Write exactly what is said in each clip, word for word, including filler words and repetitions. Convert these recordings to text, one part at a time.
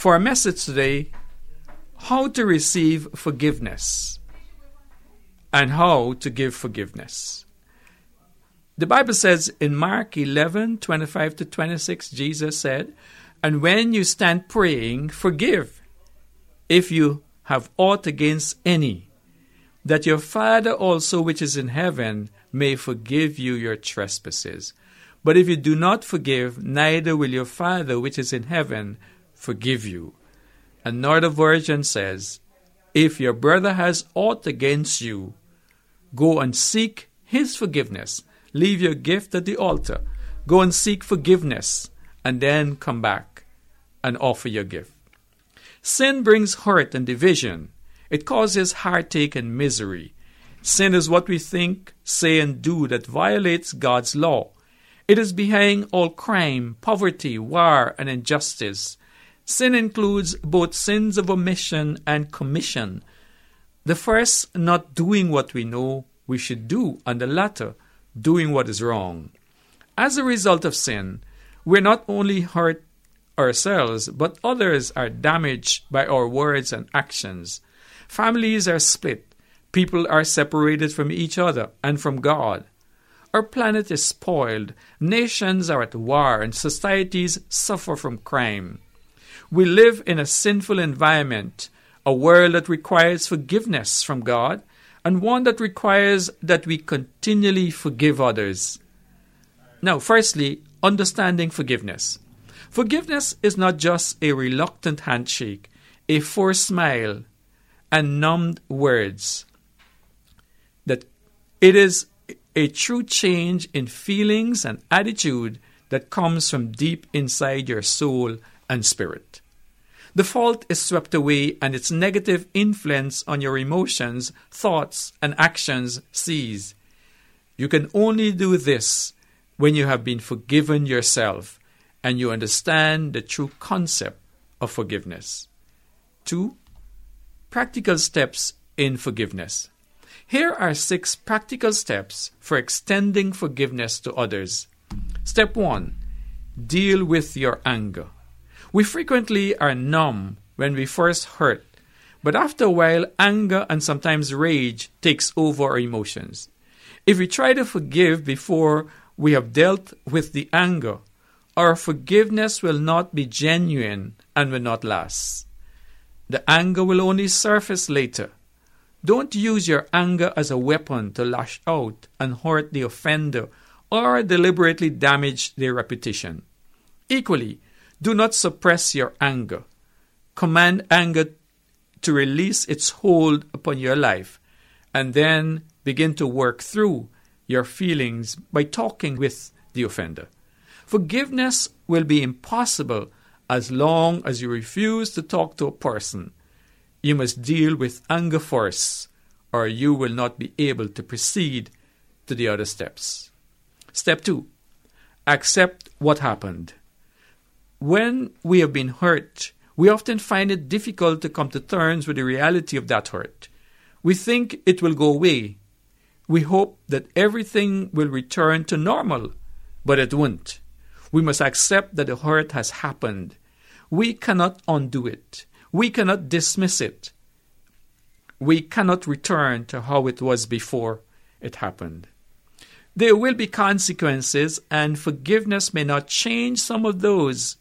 For our message today, how to receive forgiveness and how to give forgiveness. The Bible says in Mark eleven, twenty-five to twenty-six, Jesus said, "And when you stand praying, forgive, if you have aught against any, that your Father also which is in heaven may forgive you your trespasses. But if you do not forgive, neither will your Father which is in heaven forgive you." Another version says, "If your brother has aught against you, go and seek his forgiveness. Leave your gift at the altar. Go and seek forgiveness, and then come back and offer your gift." Sin brings hurt and division. It causes heartache and misery. Sin is what we think, say, and do that violates God's law. It is behind all crime, poverty, war, and injustice. Sin includes both sins of omission and commission. The first, not doing what we know we should do, and the latter, doing what is wrong. As a result of sin, we're not only hurt ourselves, but others are damaged by our words and actions. Families are split. People are separated from each other and from God. Our planet is spoiled. Nations are at war, and societies suffer from crime. We live in a sinful environment, a world that requires forgiveness from God, and one that requires that we continually forgive others. Now, firstly, understanding forgiveness. Forgiveness is not just a reluctant handshake, a forced smile, and numbed words. That it is a true change in feelings and attitude that comes from deep inside your soul and spirit. The fault is swept away and its negative influence on your emotions, thoughts, and actions cease. You can only do this when you have been forgiven yourself and you understand the true concept of forgiveness. Two, practical steps in forgiveness. Here are six practical steps for extending forgiveness to others. Step one, deal with your anger. We frequently are numb when we first hurt, but after a while, anger and sometimes rage takes over our emotions. If we try to forgive before we have dealt with the anger, our forgiveness will not be genuine and will not last. The anger will only surface later. Don't use your anger as a weapon to lash out and hurt the offender or deliberately damage their reputation. Equally, do not suppress your anger. Command anger to release its hold upon your life, and then begin to work through your feelings by talking with the offender. Forgiveness will be impossible as long as you refuse to talk to a person. You must deal with anger first, or you will not be able to proceed to the other steps. Step two, accept what happened. When we have been hurt, we often find it difficult to come to terms with the reality of that hurt. We think it will go away. We hope that everything will return to normal, but it won't. We must accept that the hurt has happened. We cannot undo it. We cannot dismiss it. We cannot return to how it was before it happened. There will be consequences, and forgiveness may not change some of those,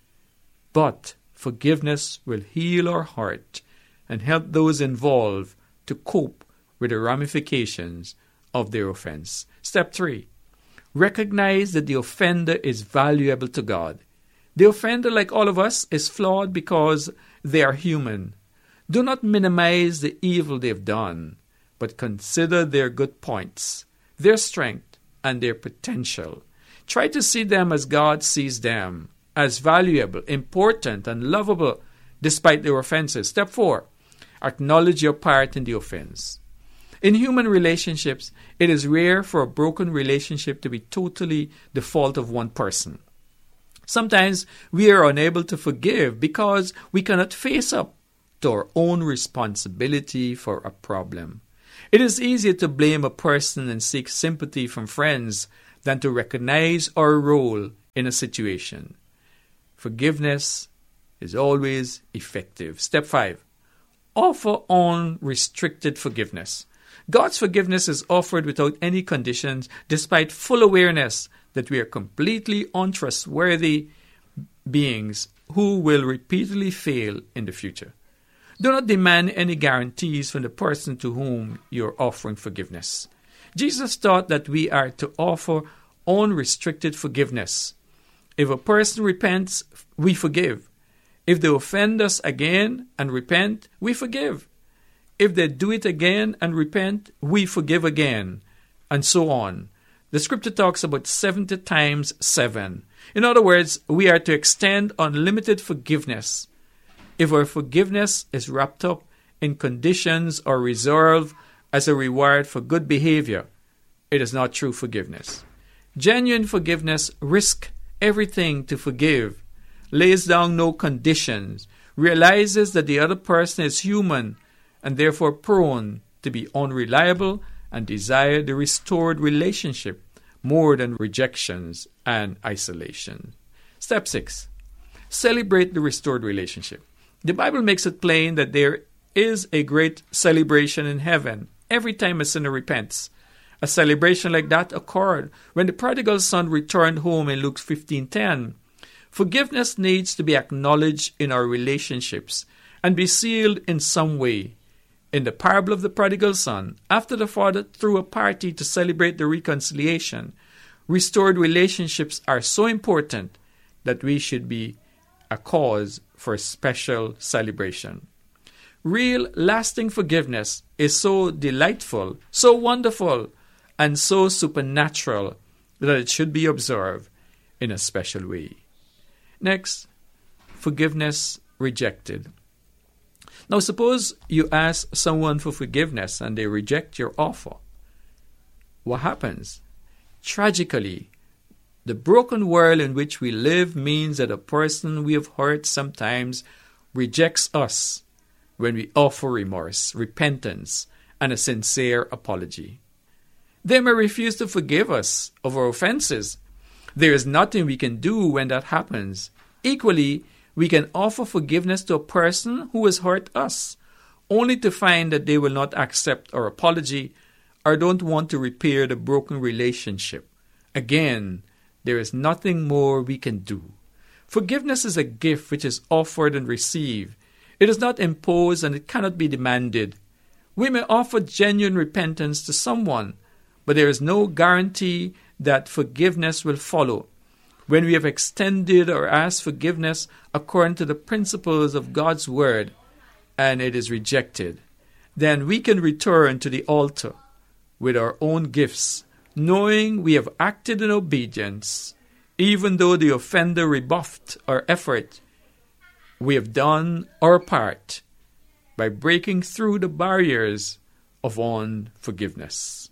but forgiveness will heal our heart and help those involved to cope with the ramifications of their offense. Step three, recognize that the offender is valuable to God. The offender, like all of us, is flawed because they are human. Do not minimize the evil they've done, but consider their good points, their strength, and their potential. Try to see them as God sees them, as valuable, important, and lovable despite their offenses. Step four, acknowledge your part in the offense. In human relationships, it is rare for a broken relationship to be totally the fault of one person. Sometimes we are unable to forgive because we cannot face up to our own responsibility for a problem. It is easier to blame a person and seek sympathy from friends than to recognize our role in a situation. Forgiveness is always effective. Step five, offer unrestricted forgiveness. God's forgiveness is offered without any conditions, despite full awareness that we are completely untrustworthy beings who will repeatedly fail in the future. Do not demand any guarantees from the person to whom you are offering forgiveness. Jesus taught that we are to offer unrestricted forgiveness. If a person repents, we forgive. If they offend us again and repent, we forgive. If they do it again and repent, we forgive again, and so on. The scripture talks about seventy times seven. In other words, we are to extend unlimited forgiveness. If our forgiveness is wrapped up in conditions or reserved as a reward for good behavior, it is not true forgiveness. Genuine forgiveness risks everything to forgive, lays down no conditions, realizes that the other person is human and therefore prone to be unreliable, and desire the restored relationship more than rejections and isolation. Step six, celebrate the restored relationship. The Bible makes it plain that there is a great celebration in heaven every time a sinner repents. A celebration like that occurred when the prodigal son returned home in Luke fifteen ten. Forgiveness needs to be acknowledged in our relationships and be sealed in some way. In the parable of the prodigal son, after the father threw a party to celebrate the reconciliation, restored relationships are so important that we should be a cause for a special celebration. Real, lasting forgiveness is so delightful, so wonderful, and so supernatural that it should be observed in a special way. Next, forgiveness rejected. Now, suppose you ask someone for forgiveness and they reject your offer. What happens? Tragically, the broken world in which we live means that a person we have hurt sometimes rejects us when we offer remorse, repentance, and a sincere apology. They may refuse to forgive us of our offenses. There is nothing we can do when that happens. Equally, we can offer forgiveness to a person who has hurt us, only to find that they will not accept our apology or don't want to repair the broken relationship. Again, there is nothing more we can do. Forgiveness is a gift which is offered and received. It is not imposed and it cannot be demanded. We may offer genuine repentance to someone, but there is no guarantee that forgiveness will follow. When we have extended or asked forgiveness according to the principles of God's Word and it is rejected, then we can return to the altar with our own gifts, knowing we have acted in obedience, even though the offender rebuffed our effort. We have done our part by breaking through the barriers of unforgiveness,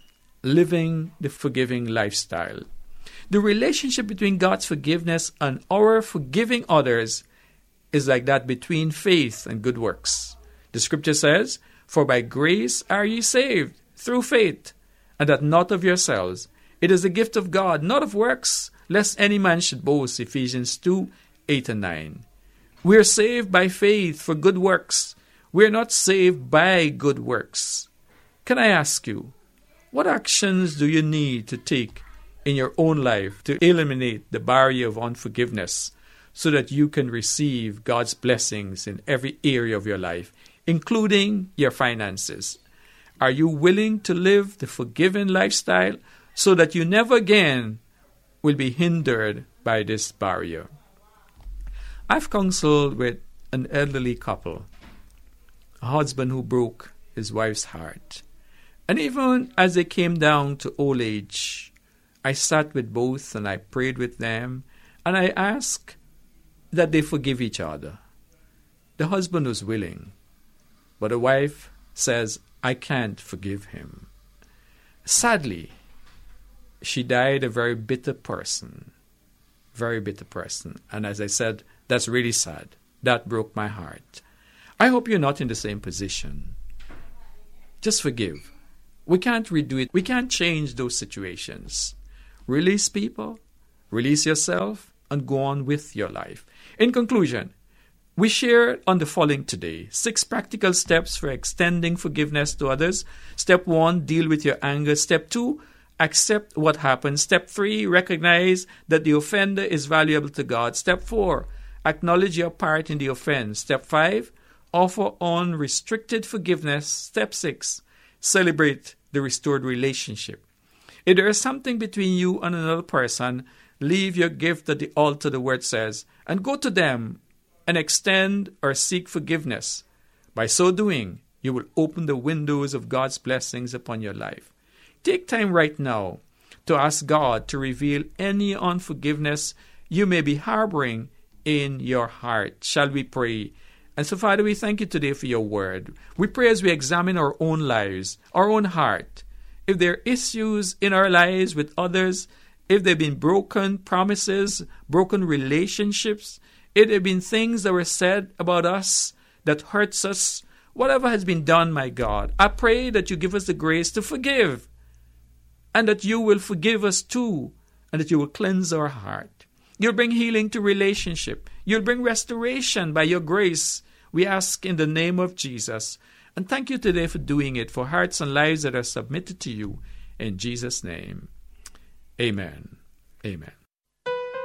living the forgiving lifestyle. The relationship between God's forgiveness and our forgiving others is like that between faith and good works. The scripture says, "For by grace are ye saved, through faith, and that not of yourselves. It is the gift of God, not of works, lest any man should boast." Ephesians two, eight and nine. We are saved by faith for good works. We are not saved by good works. Can I ask you, what actions do you need to take in your own life to eliminate the barrier of unforgiveness so that you can receive God's blessings in every area of your life, including your finances? Are you willing to live the forgiving lifestyle so that you never again will be hindered by this barrier? I've counseled with an elderly couple, a husband who broke his wife's heart. And even as they came down to old age, I sat with both and I prayed with them and I asked that they forgive each other. The husband was willing, but the wife says, "I can't forgive him." Sadly, she died a very bitter person, very bitter person. And as I said, that's really sad. That broke my heart. I hope you're not in the same position. Just forgive. We can't redo it. We can't change those situations. Release people, release yourself, and go on with your life. In conclusion, We share on the following today. Six practical steps for extending forgiveness to others. Step one, deal with your anger. Step two, accept what happened. Step three, recognize that the offender is valuable to God. Step four, acknowledge your part in the offense. Step five, offer unrestricted forgiveness. Step six, celebrate the restored relationship. If there is something between you and another person, leave your gift at the altar, the word says, and go to them and extend or seek forgiveness. By so doing, you will open the windows of God's blessings upon your life. Take time right now to ask God to reveal any unforgiveness you may be harboring in your heart. Shall we pray? And so, Father, we thank you today for your word. We pray as we examine our own lives, our own heart. If there are issues in our lives with others, if there have been broken promises, broken relationships, if there have been things that were said about us that hurts us, whatever has been done, my God, I pray that you give us the grace to forgive, and that you will forgive us too, and that you will cleanse our heart. You'll bring healing to relationship. You'll bring restoration by your grace. We ask in the name of Jesus. And thank you today for doing it for hearts and lives that are submitted to you. In Jesus' name, amen. Amen.